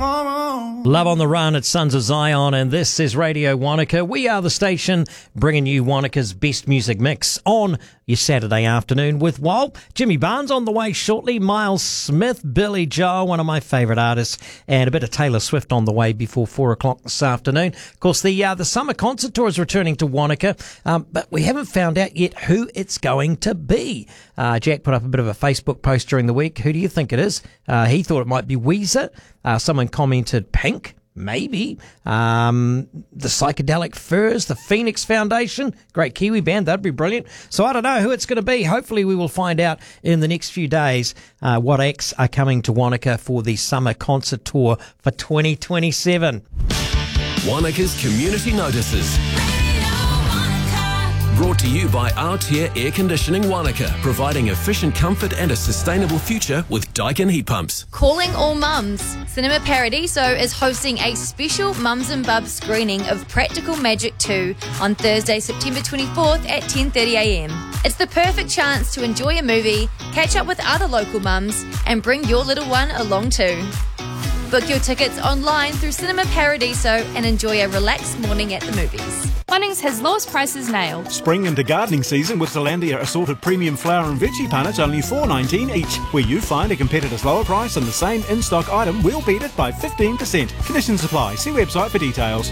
Love on the Run at Sons of Zion, and this is Radio Wanaka. We are the station bringing you Wanaka's best music mix on your Saturday afternoon with, well, Jimmy Barnes on the way shortly, Miles Smith, Billy Joel, one of my favourite artists, and a bit of Taylor Swift on the way before 4 o'clock this afternoon. Of course, the summer concert tour is returning to Wanaka, but we haven't found out yet who it's going to be. Jack put up a bit of a Facebook post during the week. Who do you think it is? He thought it might be Weezer. Someone commented Pink. Maybe. The Psychedelic Furs, the Phoenix Foundation, great Kiwi band, that'd be brilliant. So I don't know who it's going to be. Hopefully we will find out in the next few days what acts are coming to Wanaka for the summer concert tour for 2027. Wanaka's Community Notices. Brought to you by Altair Air Conditioning Wanaka, providing efficient comfort and a sustainable future with Daikin heat pumps. Calling all mums. Cinema Paradiso is hosting a special Mums and Bubs screening of Practical Magic 2 on Thursday, September 24th at 10:30am. It's the perfect chance to enjoy a movie, catch up with other local mums, and bring your little one along too. Book your tickets online through Cinema Paradiso and enjoy a relaxed morning at the movies. Bunnings has lowest prices nailed. Spring into gardening season with Zelandia assorted premium flower and veggie punnets only $4.19 each. Where you find a competitor's lower price on the same in-stock item, we'll beat it by 15%. Conditions apply. See website for details.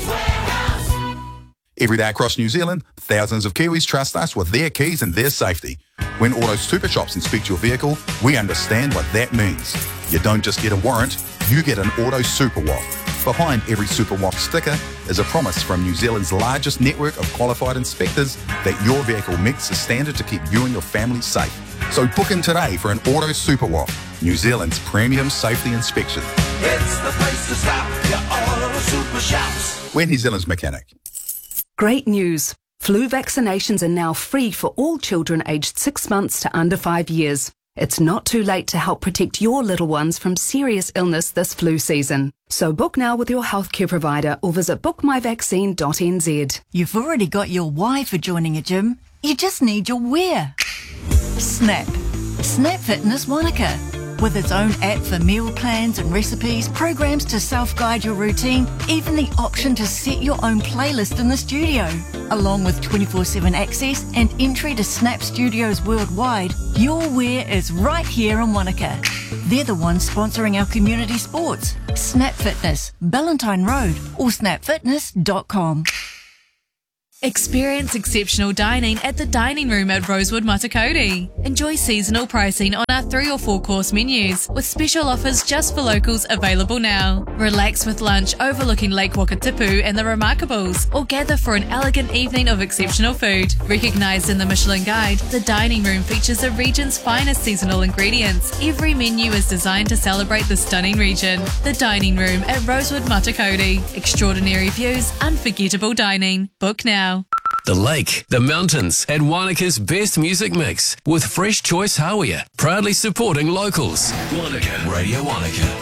Every day across New Zealand, thousands of Kiwis trust us with their keys and their safety. When Auto Super Shops inspect your vehicle, we understand what that means. You don't just get a warrant, you get an Auto Super Walk. Behind every Super Walk sticker is a promise from New Zealand's largest network of qualified inspectors that your vehicle meets the standard to keep you and your family safe. So book in today for an Auto Super Walk, New Zealand's premium safety inspection. It's the place to stop, your Auto Super Shops. We're New Zealand's mechanic. Great news. Flu vaccinations are now free for all children aged 6 months to under 5 years. It's not too late to help protect your little ones from serious illness this flu season. So book now with your healthcare provider or visit bookmyvaccine.nz. You've already got your why for joining a gym. You just need your where. Snap. Snap Fitness Wanaka. With its own app for meal plans and recipes, programs to self-guide your routine, even the option to set your own playlist in the studio. Along with 24/7 access and entry to Snap Studios worldwide, your wear is right here in Wanaka. They're the ones sponsoring our community sports. Snap Fitness, Ballantine Road or snapfitness.com. Experience exceptional dining at the Dining Room at Rosewood Matakoti. Enjoy seasonal pricing on our 3 or 4 course menus with special offers just for locals available now. Relax with lunch overlooking Lake Wakatipu and the Remarkables, or gather for an elegant evening of exceptional food. Recognised in the Michelin Guide, the Dining Room features the region's finest seasonal ingredients. Every menu is designed to celebrate the stunning region. The Dining Room at Rosewood Matakoti. Extraordinary views, unforgettable dining. Book now. The lake, the mountains, and Wanaka's best music mix with Fresh Choice Hawea, proudly supporting locals. Wanaka, Radio Wanaka.